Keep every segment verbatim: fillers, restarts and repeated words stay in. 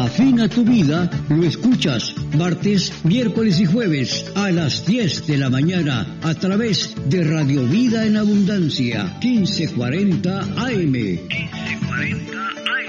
Afina tu Vida lo escuchas martes, miércoles y jueves a las diez de la mañana a través de Radio Vida en Abundancia, quince cuarenta A M. quince cuarenta A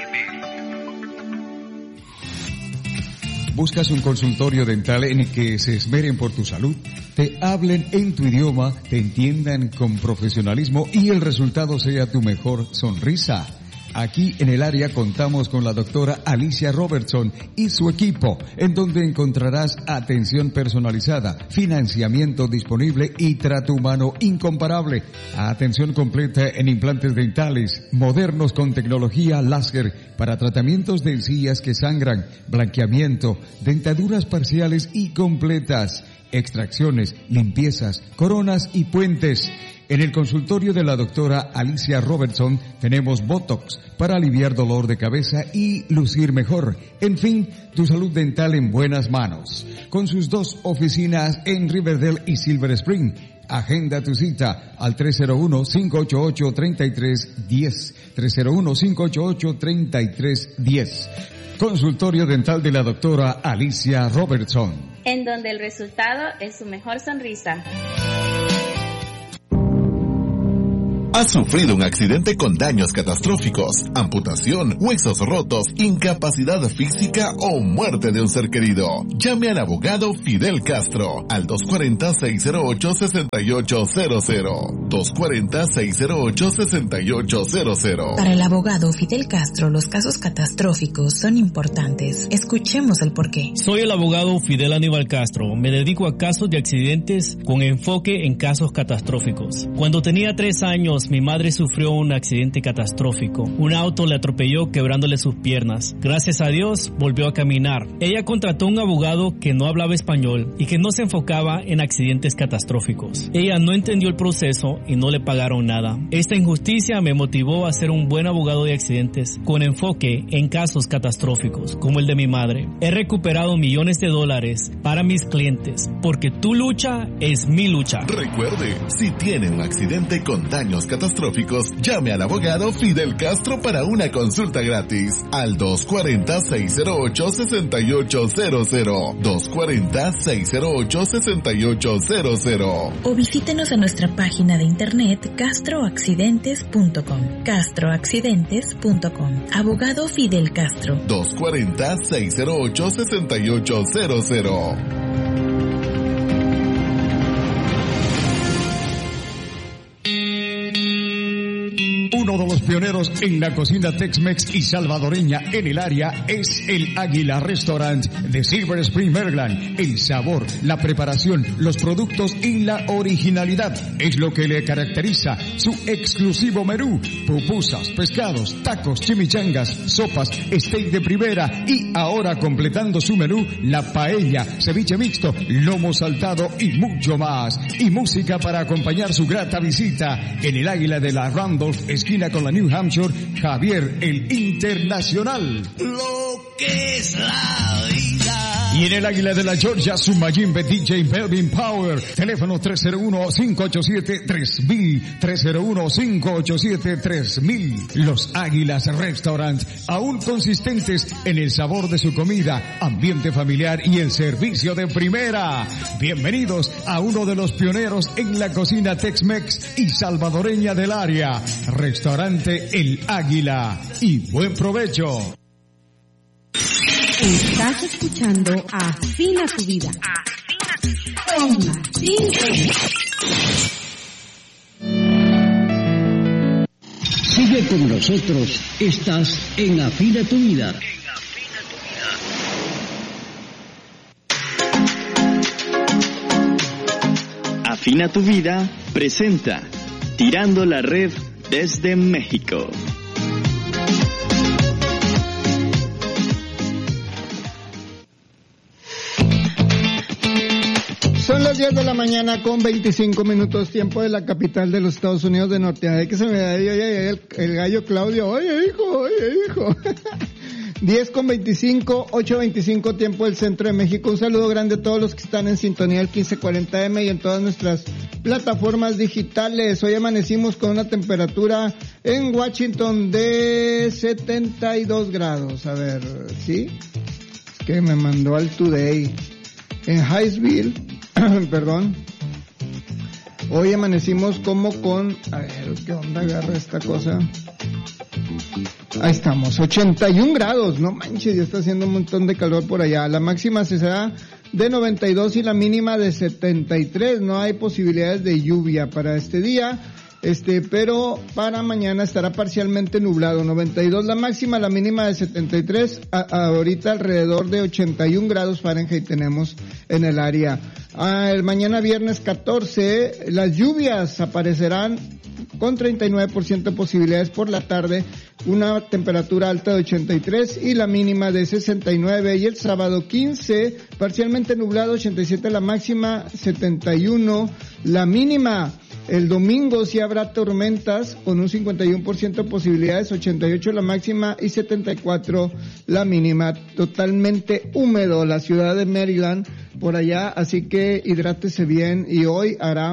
M. ¿Buscas un consultorio dental en el que se esmeren por tu salud? Te hablen en tu idioma, te entiendan con profesionalismo y el resultado sea tu mejor sonrisa. Aquí en el área contamos con la doctora Alicia Robertson y su equipo, en donde encontrarás atención personalizada, financiamiento disponible y trato humano incomparable. Atención completa en implantes dentales, modernos con tecnología láser para tratamientos de encías que sangran, blanqueamiento, dentaduras parciales y completas, extracciones, limpiezas, coronas y puentes. En el consultorio de la doctora Alicia Robertson tenemos Botox para aliviar dolor de cabeza y lucir mejor. En fin, tu salud dental en buenas manos. Con sus dos oficinas en Riverdale y Silver Spring. Agenda tu cita al tres cero uno, cinco ocho ocho, tres tres uno cero. tres cero uno, cinco ocho ocho, tres tres uno cero. Consultorio dental de la doctora Alicia Robertson. En donde el resultado es su mejor sonrisa. ¿Has sufrido un accidente con daños catastróficos, amputación, huesos rotos, incapacidad física o muerte de un ser querido? Llame al abogado Fidel Castro al dos cuatro cero, seis cero ocho, seis ocho cero cero. dos cuatro cero, seis cero ocho, seis ocho cero cero. Para el abogado Fidel Castro, los casos catastróficos son importantes. Escuchemos el porqué. Soy el abogado Fidel Aníbal Castro. Me dedico a casos de accidentes con enfoque en casos catastróficos. Cuando tenía tres años, mi madre sufrió un accidente catastrófico. Un auto le atropelló quebrándole sus piernas. Gracias a Dios, volvió a caminar. Ella contrató un abogado que no hablaba español y que no se enfocaba en accidentes catastróficos. Ella no entendió el proceso y no le pagaron nada. Esta injusticia me motivó a ser un buen abogado de accidentes con enfoque en casos catastróficos, como el de mi madre. He recuperado millones de dólares para mis clientes, porque tu lucha es mi lucha. Recuerde, si tiene un accidente con daños catastróficos, llame al abogado Fidel Castro para una consulta gratis al dos cuatro cero, seis cero ocho, seis ocho cero cero. dos cuatro cero, seis cero ocho, seis ocho cero cero. O visítenos en nuestra página de internet castro accidentes punto com. castro accidentes punto com. Abogado Fidel Castro. dos cuatro cero, seis cero ocho, seis ocho cero cero. Uno de los pioneros en la cocina Tex-Mex y salvadoreña en el área es el Águila Restaurant de Silver Spring, Maryland. El sabor, la preparación, los productos y la originalidad es lo que le caracteriza su exclusivo menú. Pupusas, pescados, tacos, chimichangas, sopas, steak de primera y ahora completando su menú, la paella, ceviche mixto, lomo saltado y mucho más. Y música para acompañar su grata visita en el Águila de la Randolph, esquina con la New Hampshire, Javier el Internacional. Lo que es la vida. Y en el Águila de la Georgia, su Mayimbe D J Melvin Power. Teléfono tres cero uno, cinco ocho siete, tres mil. tres cero uno, cinco ocho siete, tres mil. Los Águilas Restaurant, aún consistentes en el sabor de su comida, ambiente familiar y el servicio de primera. Bienvenidos a uno de los pioneros en la cocina Tex-Mex y salvadoreña del área. Restaurante El Águila. Y buen provecho. Estás escuchando Afina tu Vida. Afina tu Vida. Con Martín Reyes. Sigue con nosotros. Estás en Afina tu Vida. Afina tu Vida presenta Tirando la Red desde México. Son las diez de la mañana con veinticinco minutos, tiempo de la capital de los Estados Unidos de Norteamérica. Que se me da el, el gallo Claudio. Oye, hijo, oye, hijo. diez con veinticinco, ocho veinticinco, tiempo del centro de México. Un saludo grande a todos los que están en sintonía del quince cuarenta eme y en todas nuestras plataformas digitales. Hoy amanecimos con una temperatura en Washington de setenta y dos grados. A ver, ¿sí? que me mandó al Today. En Highsville, perdón, hoy amanecimos como con, a ver, ¿qué onda agarra esta cosa? Ahí estamos, ochenta y un grados, no manches, ya está haciendo un montón de calor por allá. La máxima será de noventa y dos y la mínima de setenta y tres. No hay posibilidades de lluvia para este día, este, pero para mañana estará parcialmente nublado. noventa y dos la máxima, la mínima de setenta y tres. A, a, ahorita alrededor de ochenta y un grados Fahrenheit tenemos en el área. Ah, el mañana viernes catorce, las lluvias aparecerán con treinta y nueve por ciento de posibilidades por la tarde, una temperatura alta de ochenta y tres y la mínima de sesenta y nueve. Y el sábado quince, parcialmente nublado, ochenta y siete la máxima, setenta y uno la mínima. El domingo sí habrá tormentas con un cincuenta y uno por ciento de posibilidades, ochenta y ocho la máxima y setenta y cuatro la mínima. Totalmente húmedo la ciudad de Maryland por allá, así que hidrátese bien y hoy hará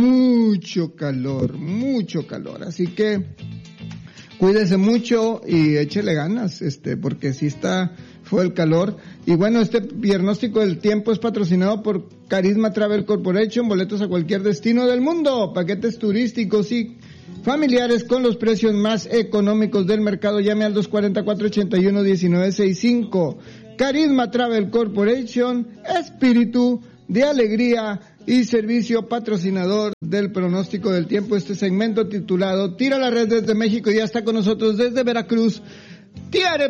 mucho calor, mucho calor. Así que cuídese mucho y échele ganas, este, porque sí está, fue el calor. Y bueno, este diagnóstico del tiempo es patrocinado por Carisma Travel Corporation, boletos a cualquier destino del mundo, paquetes turísticos y familiares con los precios más económicos del mercado. Llame al dos cuatro cuatro, ocho uno, uno nueve seis cinco. Carisma Travel Corporation, espíritu de alegría y servicio, patrocinador del pronóstico del tiempo. Este segmento titulado Tira la Red desde México, y ya está con nosotros desde Veracruz Tiare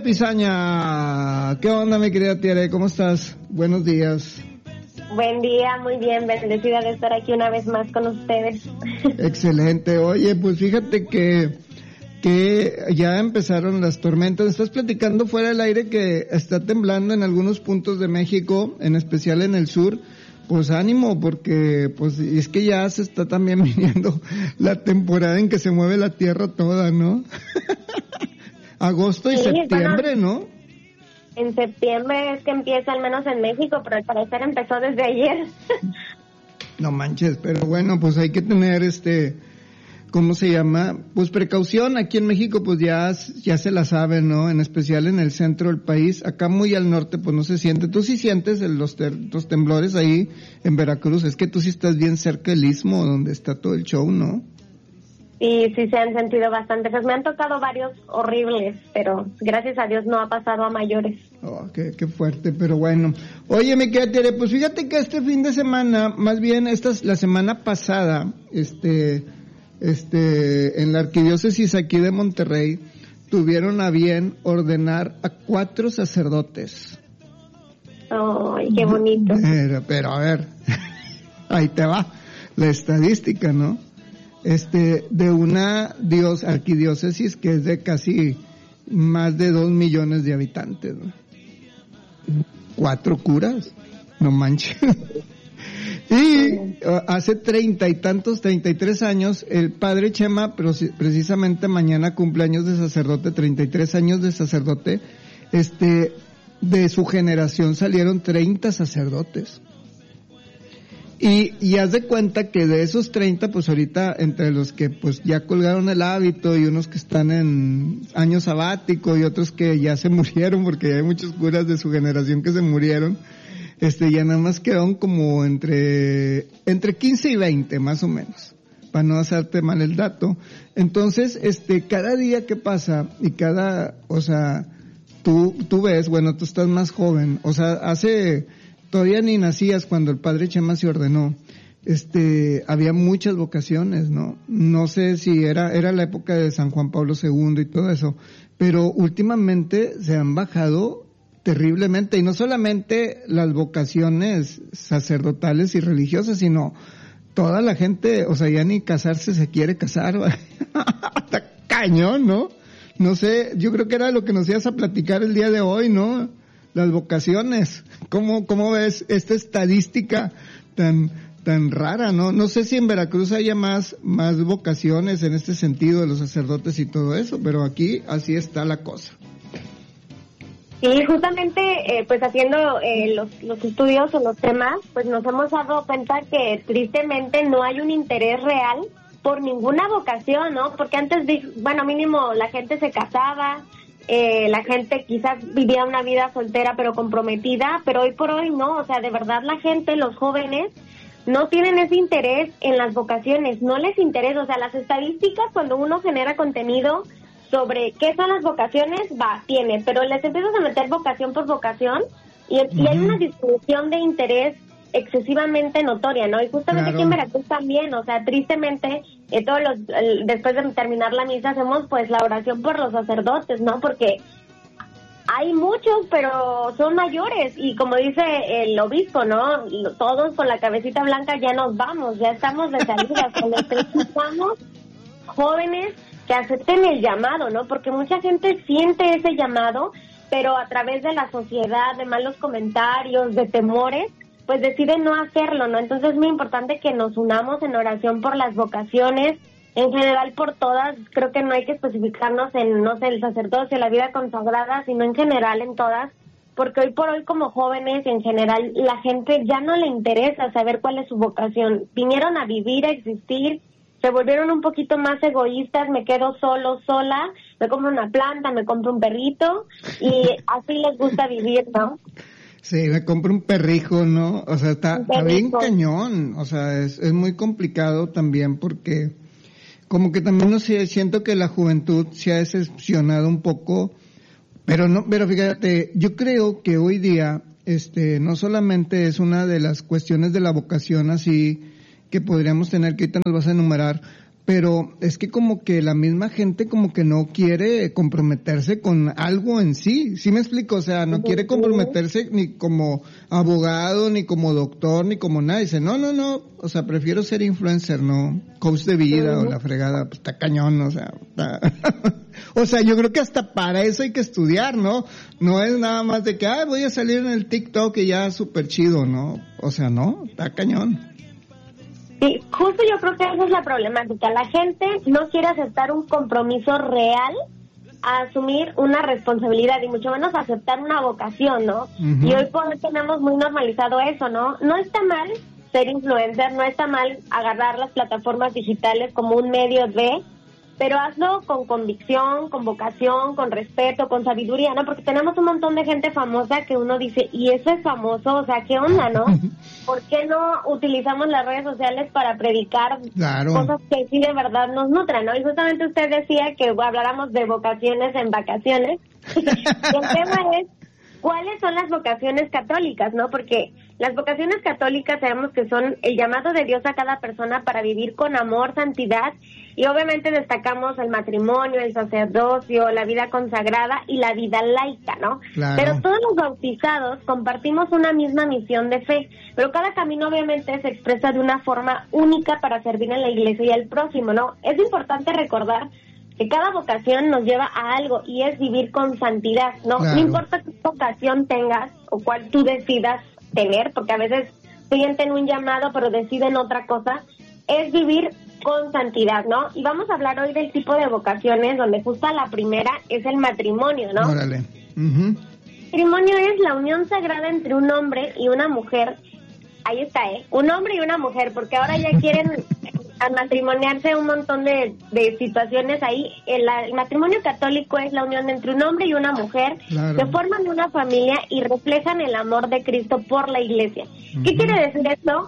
Pizaña. ¿Qué onda, mi querida Tiare? ¿Cómo estás? Buenos días. Buen día, muy bien, bendecida de estar aquí una vez más con ustedes. Excelente. Oye, pues fíjate que que ya empezaron las tormentas. Estás platicando fuera del aire que está temblando en algunos puntos de México, en especial en el sur. Pues ánimo, porque pues es que ya se está también viniendo la temporada en que se mueve la tierra toda, ¿no? Agosto y sí, septiembre, bueno, ¿no? En septiembre es que empieza, al menos en México, pero al parecer empezó desde ayer. No manches, pero bueno, pues hay que tener este, ¿cómo se llama? Pues precaución. Aquí en México pues ya, ya se la saben, ¿no? En especial en el centro del país. Acá muy al norte pues no se siente. Tú sí sientes el, los, ter, los temblores ahí en Veracruz. Es que tú sí estás bien cerca del Istmo, donde está todo el show, ¿no? Sí, sí se han sentido bastante. Pues me han tocado varios horribles, pero gracias a Dios no ha pasado a mayores. Oh, qué, qué fuerte, pero bueno. Oye, mi querida Tere, pues fíjate que este fin de semana, más bien esta la semana pasada, este, este, en la arquidiócesis aquí de Monterrey, tuvieron a bien ordenar a cuatro sacerdotes. Ay, qué bonito. Pero, pero a ver, ahí te va la estadística, ¿no? Este, de una dios, arquidiócesis que es de casi más de dos millones de habitantes, ¿no? Cuatro curas, no manches. Y hace treinta y tantos, treinta y tres años, el padre Chema, pero precisamente mañana cumpleaños de sacerdote, treinta y tres años de sacerdote, este, de su generación salieron treinta sacerdotes. Y, y haz de cuenta que de esos treinta, pues ahorita, entre los que pues ya colgaron el hábito y unos que están en año sabático y otros que ya se murieron, porque hay muchos curas de su generación que se murieron, este, ya nada más quedaron como entre, entre quince y veinte, más o menos, para no hacerte mal el dato. Entonces, este, cada día que pasa y cada, o sea, tú, tú ves, bueno, tú estás más joven, o sea, hace, todavía ni nacías cuando el padre Chema se ordenó, este, había muchas vocaciones, ¿no? No sé si era, era la época de San Juan Pablo segundo y todo eso, pero últimamente se han bajado terriblemente, y no solamente las vocaciones sacerdotales y religiosas, sino toda la gente, o sea, ya ni casarse se quiere casar, está cañón, ¿no? No sé, yo creo que era lo que nos ibas a platicar el día de hoy, ¿no? Las vocaciones. ¿Cómo, cómo ves esta estadística tan, tan rara, no? No sé si en Veracruz haya más, más vocaciones en este sentido de los sacerdotes y todo eso, pero aquí así está la cosa. Sí, justamente, eh, pues haciendo eh, los, los estudios o los temas, pues nos hemos dado cuenta que tristemente no hay un interés real por ninguna vocación, ¿no? Porque antes, bueno, mínimo la gente se casaba, eh, la gente quizás vivía una vida soltera pero comprometida, pero hoy por hoy no, o sea, de verdad la gente, los jóvenes, no tienen ese interés en las vocaciones, no les interesa, o sea, las estadísticas cuando uno genera contenido sobre qué son las vocaciones, va, tiene, pero les empiezas a meter vocación por vocación y, uh-huh. y hay una disminución de interés excesivamente notoria, ¿no? Y justamente claro. Aquí en Veracruz también, o sea, tristemente, eh, todos los, eh, después de terminar la misa hacemos pues la oración por los sacerdotes, ¿no? Porque hay muchos, pero son mayores y como dice el obispo, ¿no? Todos con la cabecita blanca ya nos vamos, ya estamos de salida, necesitamos jóvenes que acepten el llamado, ¿no? Porque mucha gente siente ese llamado, pero a través de la sociedad, de malos comentarios, de temores, pues deciden no hacerlo, ¿no? Entonces es muy importante que nos unamos en oración por las vocaciones, en general por todas. Creo que no hay que especificarnos en, no sé, el sacerdocio, la vida consagrada, sino en general en todas, porque hoy por hoy como jóvenes, en general, la gente ya no le interesa saber cuál es su vocación. Vinieron a vivir, a existir, se volvieron un poquito más egoístas, me quedo solo, sola, me compro una planta, me compro un perrito, y así les gusta vivir, ¿no? Sí, me compro un perrijo, ¿no? O sea, está, está bien cañón, o sea, es, es muy complicado también porque como que también no sé, siento que la juventud se ha decepcionado un poco, pero no, pero fíjate, yo creo que hoy día, este, no solamente es una de las cuestiones de la vocación así que podríamos tener, que ahorita nos vas a enumerar, pero es que como que la misma gente como que no quiere comprometerse con algo en sí, ¿sí me explico? O sea, no quiere comprometerse ni como abogado, ni como doctor, ni como nada. Dice, no, no, no, o sea, prefiero ser influencer, ¿no? Coach de vida o la fregada, pues está cañón, o sea, está... o sea, yo creo que hasta para eso hay que estudiar, ¿no? No es nada más de que, ah, voy a salir en el TikTok y ya súper chido, ¿no? O sea, no, está cañón. Sí, justo yo creo que esa es la problemática. La gente no quiere aceptar un compromiso real a asumir una responsabilidad y mucho menos aceptar una vocación, ¿no? Uh-huh. Y hoy por hoy tenemos muy normalizado eso, ¿no? No está mal ser influencer, no está mal agarrar las plataformas digitales como un medio de... pero hazlo con convicción, con vocación, con respeto, con sabiduría, ¿no? Porque tenemos un montón de gente famosa que uno dice, ¿y eso es famoso? O sea, ¿qué onda, no? ¿Por qué no utilizamos las redes sociales para predicar claro. cosas que sí de verdad nos nutran, ¿no? Y justamente usted decía que habláramos de vocaciones en vacaciones. El tema es, ¿cuáles son las vocaciones católicas, no? Porque las vocaciones católicas sabemos que son el llamado de Dios a cada persona para vivir con amor, santidad, y obviamente destacamos el matrimonio, el sacerdocio, la vida consagrada y la vida laica, ¿no? Claro. Pero todos los bautizados compartimos una misma misión de fe, pero cada camino obviamente se expresa de una forma única para servir en la iglesia y al prójimo, ¿no? Es importante recordar que cada vocación nos lleva a algo y es vivir con santidad, ¿no? Claro. No importa qué vocación tengas o cuál tú decidas tener, porque a veces sienten un llamado pero deciden otra cosa, es vivir con santidad, ¿no? Y vamos a hablar hoy del tipo de vocaciones donde justo la primera es el matrimonio, ¿no? Órale. Uh-huh. El matrimonio es la unión sagrada entre un hombre y una mujer. Ahí está, ¿eh? Un hombre y una mujer, porque ahora ya quieren matrimoniarse un montón de, de situaciones ahí. El, el matrimonio católico es la unión entre un hombre y una mujer, claro. que forman una familia y reflejan el amor de Cristo por la iglesia. Uh-huh. ¿Qué quiere decir esto?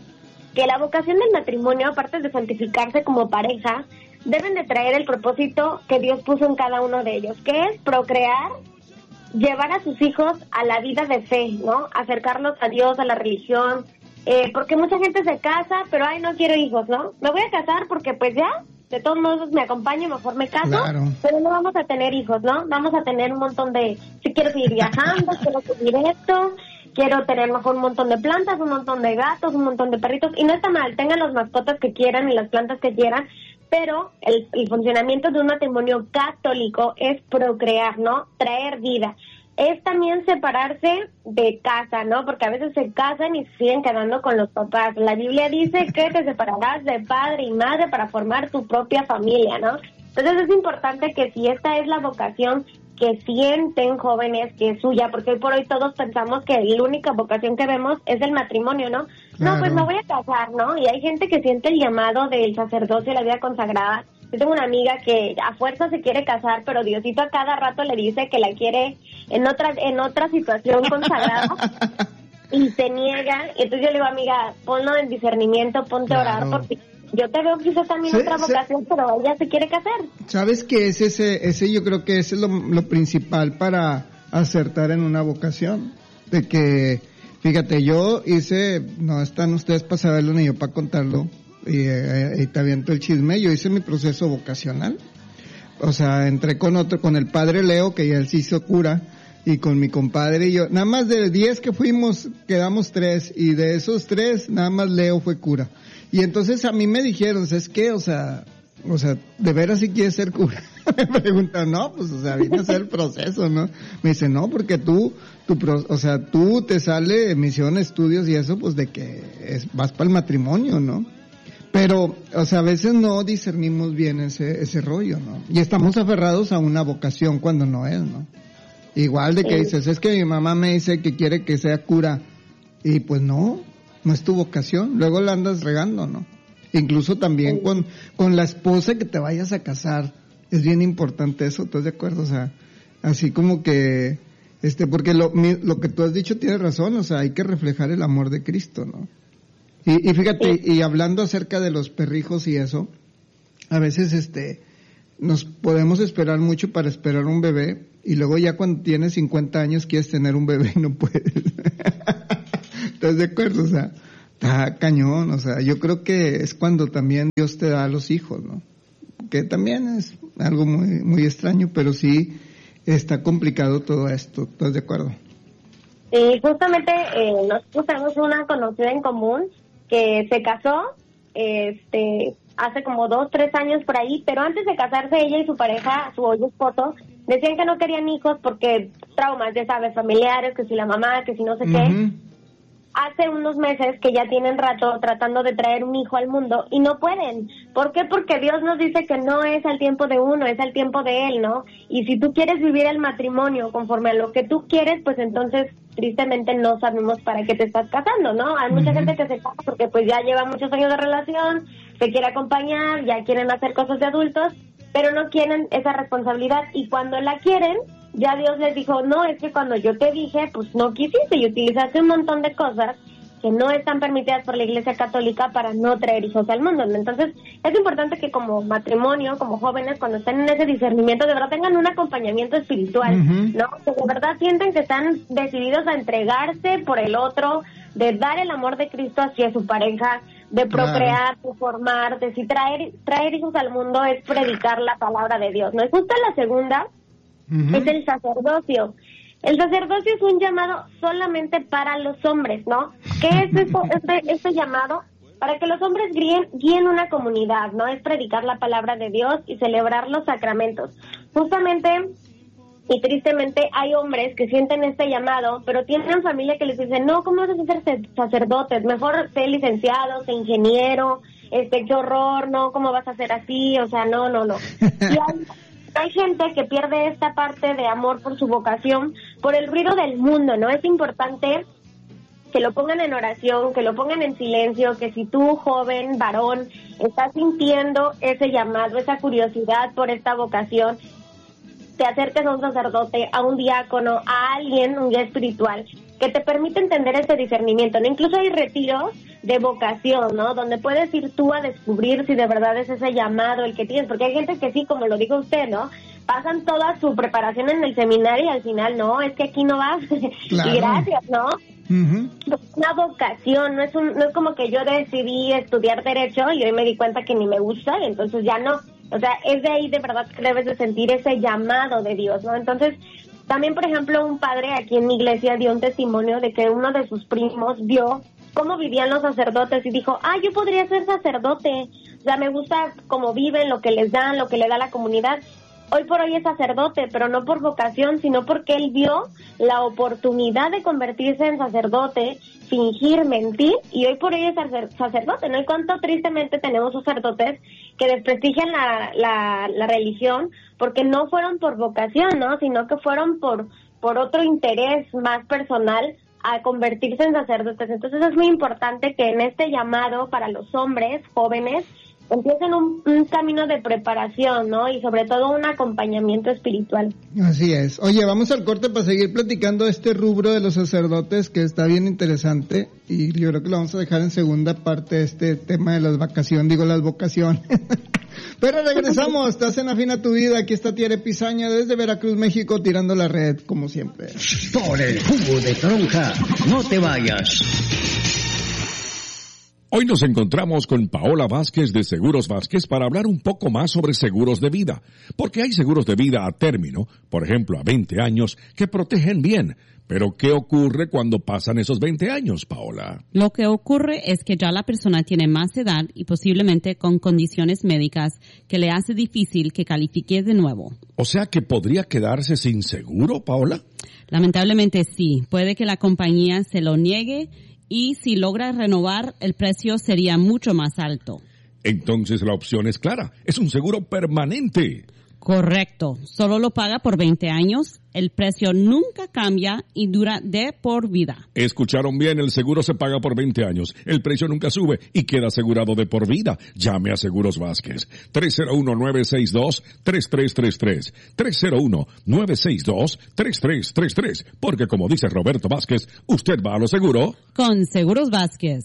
Que la vocación del matrimonio, aparte de santificarse como pareja, deben de traer el propósito que Dios puso en cada uno de ellos, que es procrear, llevar a sus hijos a la vida de fe, ¿no? Acercarlos a Dios, a la religión, eh, porque mucha gente se casa, pero ay, no quiero hijos, ¿no? Me voy a casar porque pues ya, de todos modos me acompaño, mejor me caso, claro. pero no vamos a tener hijos, ¿no? Vamos a tener un montón de, si quiero seguir viajando, quiero seguir esto, quiero tener mejor un montón de plantas, un montón de gatos, un montón de perritos, y no está mal, tengan las mascotas que quieran y las plantas que quieran, pero el, el funcionamiento de un matrimonio católico es procrear, ¿no? Traer vida. Es también separarse de casa, ¿no? Porque a veces se casan y siguen quedando con los papás. La Biblia dice que te separarás de padre y madre para formar tu propia familia, ¿no? Entonces es importante que si esta es la vocación que sienten jóvenes que es suya, porque hoy por hoy todos pensamos que la única vocación que vemos es el matrimonio, ¿no? Claro. No, pues me voy a casar, ¿no? Y hay gente que siente el llamado del sacerdocio y la vida consagrada, Yo tengo una amiga que a fuerza se quiere casar, pero Diosito a cada rato le dice que la quiere en otra en otra situación consagrada y se niega. Y entonces yo le digo, amiga, ponlo en discernimiento, ponte a orar, porque yo te veo quizás también sí, otra vocación, sí. Pero ella se quiere casar. ¿Sabes qué es ese? Ese yo creo que ese es lo, lo principal para acertar en una vocación. De que, fíjate, yo hice, no están ustedes para saberlo ni yo para contarlo, y, eh, y te aviento el chisme, yo hice mi proceso vocacional. O sea, entré con otro, con el padre Leo, que ya él se hizo cura, y con mi compadre y yo, nada más de diez que fuimos, quedamos tres, y de esos tres, nada más Leo fue cura. Y entonces a mí me dijeron, ¿sabes qué? O sea, o sea, ¿de veras si quieres ser cura? Me preguntan, no, pues, o sea, vine a hacer el proceso, ¿no? Me dice, no, porque tú, tu pro, o sea, tú te sale misión, estudios y eso, pues de que es, vas para el matrimonio, ¿no? Pero, o sea, a veces no discernimos bien ese, ese rollo, ¿no? Y estamos aferrados a una vocación cuando no es, ¿no? Igual de que dices, es que mi mamá me dice que quiere que sea cura, y pues no, no es tu vocación, luego la andas regando, ¿no? Incluso también con, con la esposa que te vayas a casar, es bien importante eso, ¿estás de acuerdo? O sea, así como que, este, porque lo, mi, lo que tú has dicho tiene razón, o sea, hay que reflejar el amor de Cristo, ¿no? Y, y fíjate, sí. Y hablando acerca de los perrijos y eso, a veces, este, nos podemos esperar mucho para esperar un bebé, y luego ya cuando tienes cincuenta años quieres tener un bebé y no puedes. ¿Estás de acuerdo? O sea, está cañón, o sea, yo creo que es cuando también Dios te da a los hijos, ¿no? Que también es algo muy muy extraño, pero sí está complicado todo esto, ¿estás de acuerdo? Sí, justamente eh, nosotros tenemos una conocida en común que se casó este hace como dos, tres años por ahí, pero antes de casarse ella y su pareja, su hoy esposo, decían que no querían hijos porque traumas, ya sabes, familiares, que si la mamá, que si no sé uh-huh. qué. Hace unos meses que ya tienen rato tratando de traer un hijo al mundo y no pueden. ¿Por qué? Porque Dios nos dice que no es al tiempo de uno, es al tiempo de Él, ¿no? Y si tú quieres vivir el matrimonio conforme a lo que tú quieres, pues entonces tristemente no sabemos para qué te estás casando, ¿no? Hay mucha uh-huh. gente que se casa porque pues ya lleva muchos años de relación, se quiere acompañar, ya quieren hacer cosas de adultos, pero no quieren esa responsabilidad, y cuando la quieren, ya Dios les dijo, no, es que cuando yo te dije, pues no quisiste y utilizaste un montón de cosas que no están permitidas por la Iglesia Católica para no traer hijos al mundo. Entonces, es importante que como matrimonio, como jóvenes, cuando estén en ese discernimiento, de verdad tengan un acompañamiento espiritual, uh-huh. ¿no? Que de verdad sienten que están decididos a entregarse por el otro, de dar el amor de Cristo hacia su pareja, de procrear, claro. de formar, de si traer, traer hijos al mundo es predicar la palabra de Dios, ¿no? Y justo la segunda uh-huh. es el sacerdocio. El sacerdocio es un llamado solamente para los hombres, ¿no? ¿Qué es eso, este, este llamado? Para que los hombres guíen, guíen una comunidad, ¿no? Es predicar la palabra de Dios y celebrar los sacramentos. Justamente, y tristemente, hay hombres que sienten este llamado, pero tienen familia que les dice, no, ¿cómo vas a ser sacerdotes? Mejor sé licenciado, sé ingeniero, este, qué horror, no, ¿cómo vas a ser así? O sea, no, no, no. Y hay... Hay gente que pierde esta parte de amor por su vocación, por el ruido del mundo, ¿no? Es importante que lo pongan en oración, que lo pongan en silencio, que si tú, joven, varón, estás sintiendo ese llamado, esa curiosidad por esta vocación, te acerques a un sacerdote, a un diácono, a alguien, un guía espiritual, que te permite entender ese discernimiento, ¿no? Incluso hay retiros de vocación, ¿no? Donde puedes ir tú a descubrir si de verdad es ese llamado el que tienes, porque hay gente que sí, como lo dijo usted, ¿no? Pasan toda su preparación en el seminario y al final, no, es que aquí no vas, claro. Y gracias, ¿no? Uh-huh. Una vocación, no es un, no es como que yo decidí estudiar Derecho y hoy me di cuenta que ni me gusta y entonces ya no. O sea, es de ahí de verdad que debes de sentir ese llamado de Dios, ¿no? Entonces, también, por ejemplo, un padre aquí en mi iglesia dio un testimonio de que uno de sus primos vio cómo vivían los sacerdotes y dijo, ah, yo podría ser sacerdote, o sea, me gusta cómo viven, lo que les dan, lo que le da la comunidad. Hoy por hoy es sacerdote, pero no por vocación, sino porque él vio la oportunidad de convertirse en sacerdote, fingir, mentir, y hoy por hoy es sacerdote, ¿no? Y cuánto tristemente tenemos sacerdotes que desprestigian la, la, la religión porque no fueron por vocación, ¿no? Sino que fueron por, por otro interés más personal a convertirse en sacerdotes. Entonces es muy importante que en este llamado para los hombres jóvenes empiecen un, un camino de preparación, ¿no? Y sobre todo un acompañamiento espiritual. Así es. Oye, vamos al corte para seguir platicando este rubro de los sacerdotes que está bien interesante y yo creo que lo vamos a dejar en segunda parte, este tema de las vacaciones, digo las vocaciones. Pero regresamos, estás en Afina tu Vida, aquí está Tiare Pizaña desde Veracruz, México, tirando la red, como siempre. Por el jugo de toronja, no te vayas. Hoy nos encontramos con Paola Vázquez de Seguros Vázquez para hablar un poco más sobre seguros de vida, porque hay seguros de vida a término, por ejemplo a veinte años, que protegen bien. Pero ¿qué ocurre cuando pasan esos veinte años, Paola? Lo que ocurre es que ya la persona tiene más edad y posiblemente con condiciones médicas que le hace difícil que califique de nuevo. O sea que podría quedarse sin seguro, Paola. Lamentablemente sí, puede que la compañía se lo niegue y si logra renovar, el precio sería mucho más alto. Entonces la opción es clara, es un seguro permanente. Correcto, solo lo paga por veinte años, el precio nunca cambia y dura de por vida. Escucharon bien, el seguro se paga por veinte años, el precio nunca sube y queda asegurado de por vida. Llame a Seguros Vázquez, tres cero uno, nueve seis dos, tres tres tres tres, tres cero uno, nueve seis dos, tres tres tres tres, porque como dice Roberto Vázquez, usted va a lo seguro. Con Seguros Vázquez.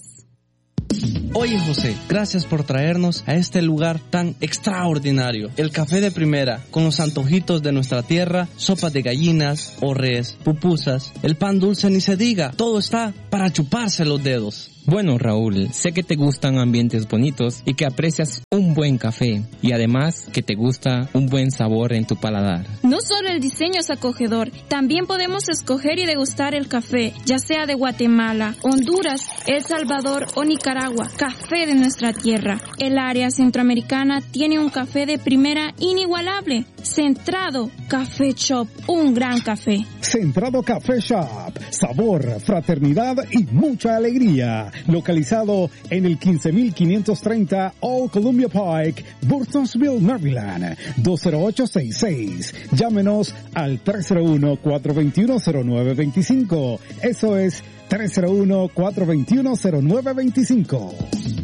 Oye José, gracias por traernos a este lugar tan extraordinario. El café de primera, con los antojitos de nuestra tierra, sopas de gallinas, orres, pupusas, el pan dulce ni se diga, todo está para chuparse los dedos. Bueno, Raúl, sé que te gustan ambientes bonitos y que aprecias un buen café y además que te gusta un buen sabor en tu paladar. No solo el diseño es acogedor, también podemos escoger y degustar el café, ya sea de Guatemala, Honduras, El Salvador o Nicaragua, café de nuestra tierra. El área centroamericana tiene un café de primera inigualable. Centrado Café Shop, un gran café. Centrado Café Shop, sabor, fraternidad y mucha alegría. Localizado en el quince mil quinientos treinta Old Columbia Pike, Burtonsville, Maryland, dos cero ocho seis seis. Llámenos al tres cero uno, cuatro dos uno, cero nueve dos cinco. Eso es tres cero uno, cuatro dos uno, cero nueve dos cinco.